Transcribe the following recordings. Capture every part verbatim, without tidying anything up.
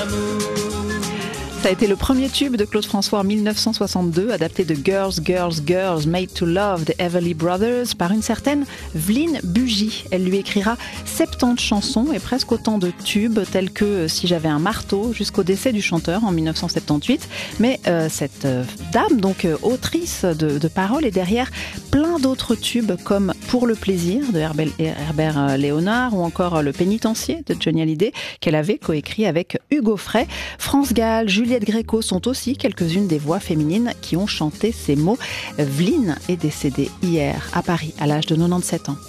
Ça a été le premier tube de Claude François en mille neuf cent soixante-deux, adapté de Girls, Girls, Girls, Made to Love des Everly Brothers par une certaine Vline Bugy. Elle lui écrira soixante-dix chansons et presque autant de tubes tels que Si j'avais un marteau jusqu'au décès du chanteur en mille neuf cent soixante-dix-huit. Mais euh, cette euh, dame, donc euh, autrice de, de paroles, est derrière plein d'autres tubes comme Pour le plaisir de Herbert, Herbert euh, Léonard ou encore euh, Le pénitencier de Johnny Hallyday qu'elle avait coécrit avec Hugo Frey. France Gall, Juliette Gréco sont aussi quelques-unes des voix féminines qui ont chanté ces mots. Vline est décédée hier à Paris à l'âge de quatre-vingt-dix-sept ans.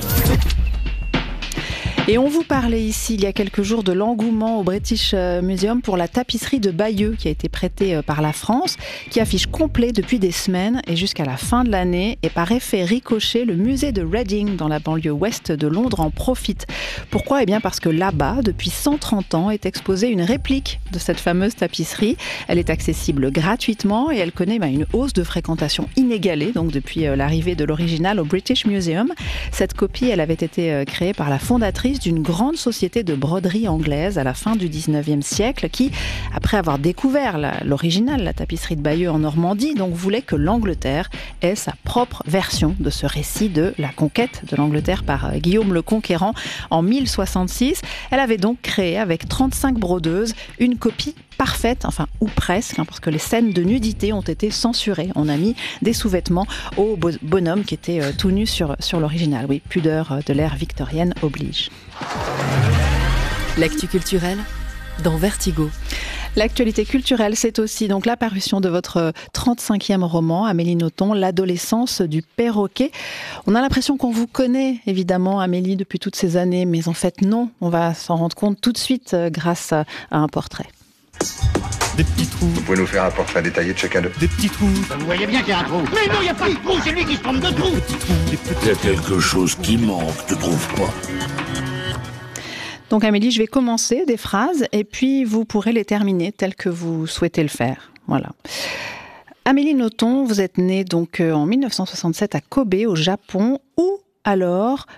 Et on vous parlait ici il y a quelques jours de l'engouement au British Museum pour la tapisserie de Bayeux qui a été prêtée par la France, qui affiche complet depuis des semaines et jusqu'à la fin de l'année. Et par effet ricochet, le musée de Reading dans la banlieue ouest de Londres en profite. Pourquoi ? Eh bien parce que là-bas, depuis cent trente ans, est exposée une réplique de cette fameuse tapisserie. Elle est accessible gratuitement et elle connaît bah, une hausse de fréquentation inégalée donc depuis euh, l'arrivée de l'original au British Museum. Cette copie, elle avait été euh, créée par la fondatrice d'une grande société de broderie anglaise à la fin du dix-neuvième siècle qui, après avoir découvert la, l'original, la tapisserie de Bayeux en Normandie, donc voulait que l'Angleterre ait sa propre version de ce récit de la conquête de l'Angleterre par euh, Guillaume le Conquérant en mille soixante-six. Elle avait donc créé avec trente-cinq brodeuses une copie parfaite, enfin ou presque, hein, parce que les scènes de nudité ont été censurées. On a mis des sous-vêtements au bonhomme qui était euh, tout nu sur, sur l'original. Oui, pudeur de l'ère victorienne oblige. L'actu culturelle dans Vertigo. L'actualité culturelle, c'est aussi donc la parution de votre trente-cinquième roman, Amélie Nothomb, L'adolescence du perroquet. On a l'impression qu'on vous connaît, évidemment, Amélie, depuis toutes ces années, mais en fait non, on va s'en rendre compte tout de suite grâce à un portrait. Des petits trous. Vous pouvez nous faire un portrait détaillé de chacun d'eux. Des petits trous. Vous voyez bien qu'il y a un trou. Mais non, il n'y a pas de trou, c'est lui qui se trompe de trou. Des petits trous. Des petits... Il y a quelque chose qui manque, tu trouves pas ? Donc Amélie, je vais commencer des phrases et puis vous pourrez les terminer telles que vous souhaitez le faire. Voilà. Amélie Nothomb, vous êtes née donc en mille neuf cent soixante-sept à Kobe, au Japon, où alors